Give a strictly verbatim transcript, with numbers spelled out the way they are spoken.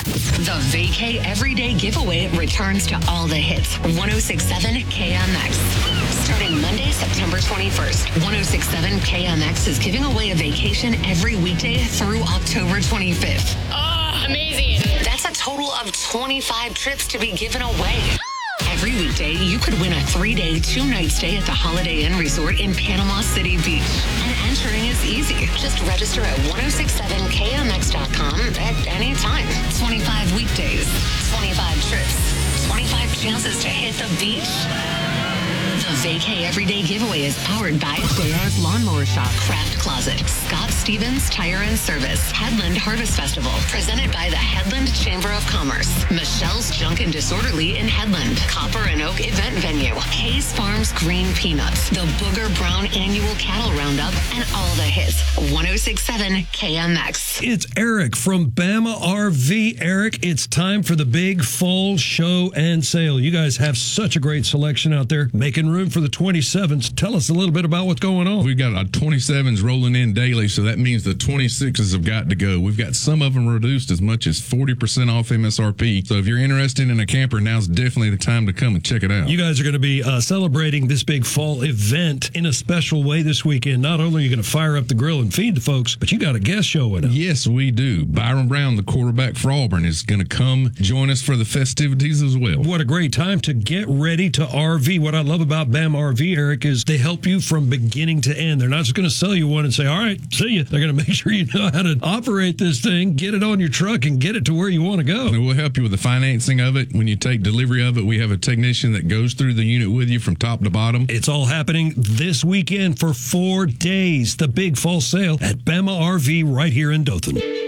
The Vacay Everyday Giveaway returns to all the hits. one oh six point seven K M X. Starting Monday, September twenty-first, one oh six point seven K M X is giving away a vacation every weekday through October twenty-fifth. Oh, amazing. That's a total of twenty-five trips to be given away. Every weekday, you could win a three-day, two-night stay at the Holiday Inn Resort in Panama City Beach. And entering is easy. Just register at ten sixty-seven K M X dot com at any time. twenty-five weekdays, twenty-five trips, twenty-five chances to hit the beach. The Vacay Everyday Giveaway is powered by J R's Lawnmower Shop, Craft Closet, Scott Stevens Tire and Service, Headland Harvest Festival, presented by the Headland Chamber of Commerce, Michelle's Junk and Disorderly in Headland, Copper and Oak Event Venue, Hayes Farms Green Peanuts, the Booger Brown Annual Cattle Roundup, and all the hits. ten sixty-seven K M X. It's Eric from Bama R V. Eric, it's time for the big fall show and sale. You guys have such a great selection out there, making room for the twenty-sevens. Tell us a little bit about what's going on. We've got our twenty-sevens rolling in daily, so that means the twenty-sixes have got to go. We've got some of them reduced as much as forty percent off M S R P. So if you're interested in a camper, now's definitely the time to come and check it out. You guys are going to be uh, celebrating this big fall event in a special way this weekend. Not only are you going to fire up the grill and feed the folks, but you got a guest showing up. Yes, we do. Byron Brown, the quarterback for Auburn, is going to come join us for the festivities as well. What a great time to get ready to R V. What I love about Bam R V, Eric, is they help you from beginning to end. They're not just going to sell you one and say, all right, see you. They're going to make sure you know how to operate this thing, get it on your truck, and get it to where you want to go. And we'll help you with the financing of it. When you take delivery of it, we have a technician that goes through the unit with you from top to bottom. It's all happening this weekend for four days. The big fall sale at Bama R V right here in Dothan.